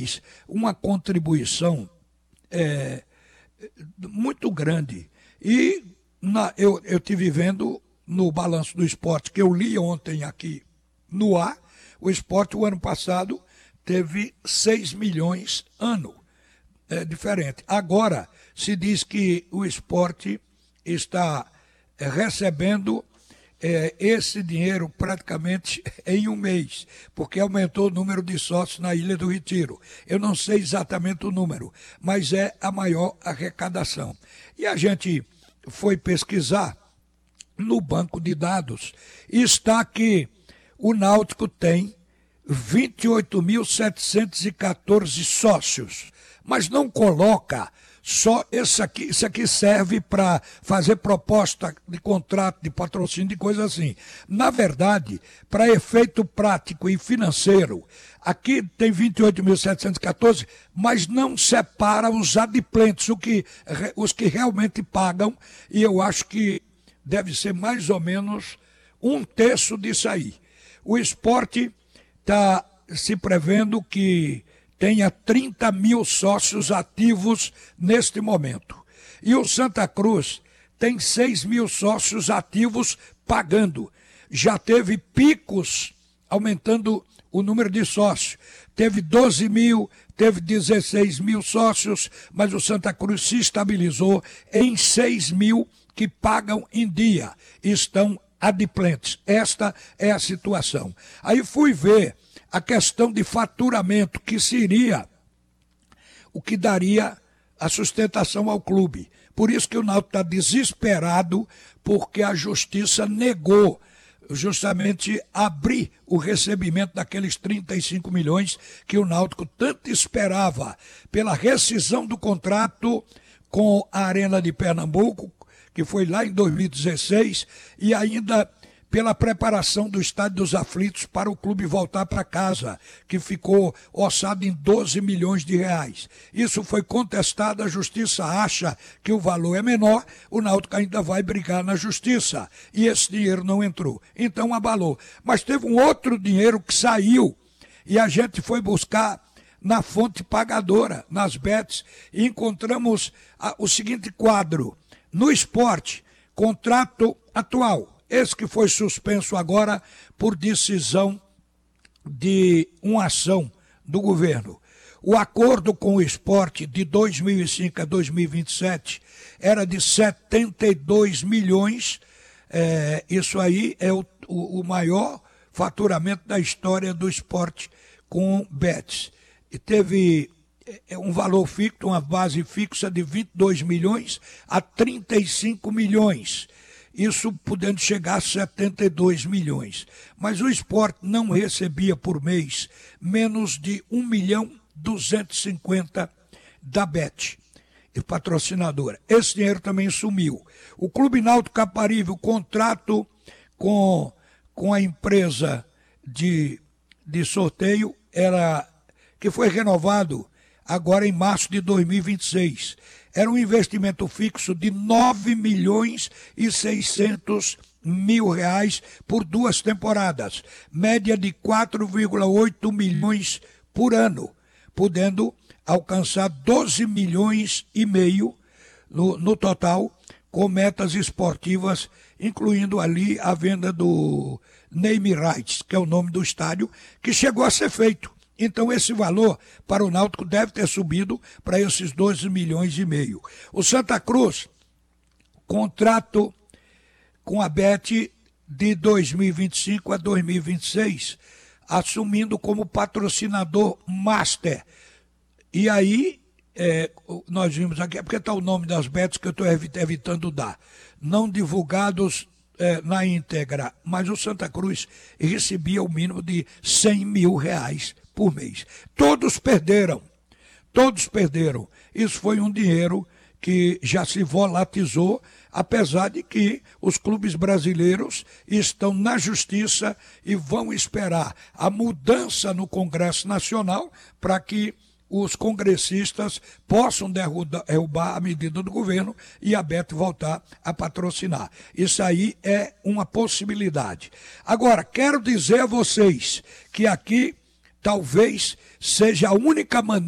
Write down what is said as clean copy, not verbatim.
fez uma contribuição muito grande. E eu tive vendo no Balanço do Esporte, que eu li ontem aqui no ar, o Esporte o ano passado teve 6 milhões ano. É diferente. Agora se diz que o Esporte está recebendo esse dinheiro praticamente em um mês, porque aumentou o número de sócios na Ilha do Retiro. Eu não sei exatamente o número, mas é a maior arrecadação. E a gente foi pesquisar no banco de dados e está que o Náutico tem 28.714 sócios, mas não coloca só isso aqui serve para fazer proposta de contrato, de patrocínio, de coisa assim. Na verdade, para efeito prático e financeiro, aqui tem 28.714, mas não separa os adimplentes, os que realmente pagam, e eu acho que deve ser mais ou menos 1/3 disso aí. O Esporte está se prevendo que tenha 30 mil sócios ativos neste momento. E o Santa Cruz tem 6 mil sócios ativos pagando. Já teve picos aumentando o número de sócios. Teve 12 mil, teve 16 mil sócios, mas o Santa Cruz se estabilizou em 6 mil que pagam em dia, estão adimplentes. Esta é a situação. Aí fui ver a questão de faturamento, que seria o que daria a sustentação ao clube. Por isso que o Náutico está desesperado, porque a Justiça negou justamente abrir o recebimento daqueles 35 milhões que o Náutico tanto esperava pela rescisão do contrato com a Arena de Pernambuco, que foi lá em 2016, e ainda pela preparação do Estádio dos Aflitos para o clube voltar para casa, que ficou orçado em 12 milhões de reais. Isso foi contestado, a Justiça acha que o valor é menor, o Náutico ainda vai brigar na Justiça, e esse dinheiro não entrou. Então abalou. Mas teve um outro dinheiro que saiu, e a gente foi buscar na fonte pagadora, nas bets, e encontramos o seguinte quadro. No Esporte, contrato atual, esse que foi suspenso agora por decisão de uma ação do governo. O acordo com o Esporte de 2005 a 2027 era de 72 milhões, isso aí é o maior faturamento da história do Esporte com bets. E teve um valor fixo, uma base fixa de 22 milhões a 35 milhões. Isso podendo chegar a 72 milhões. Mas o Esporte não recebia por mês menos de 1.250.000 da Bet, patrocinadora. Esse dinheiro também sumiu. O Clube Náutico Caparibe, o contrato com a empresa de sorteio, que foi renovado agora em março de 2026. Era um investimento fixo de 9.600.000 reais por 2 temporadas, média de 4,8 milhões por ano, podendo alcançar 12 milhões e meio no total, com metas esportivas, incluindo ali a venda do name rights, que é o nome do estádio, que chegou a ser feito. Então esse valor para o Náutico deve ter subido para esses 12 milhões e meio. O Santa Cruz, contrato com a Bet de 2025 a 2026, assumindo como patrocinador master. E aí, nós vimos aqui, é porque está o nome das bets que eu estou evitando dar, não divulgados na íntegra, mas o Santa Cruz recebia o mínimo de 100 mil reais por mês. Todos perderam. Isso foi um dinheiro que já se volatilizou, apesar de que os clubes brasileiros estão na justiça e vão esperar a mudança no Congresso Nacional para que os congressistas possam derrubar a medida do governo e a Bet voltar a patrocinar. Isso aí é uma possibilidade. Agora, quero dizer a vocês que aqui talvez seja a única maneira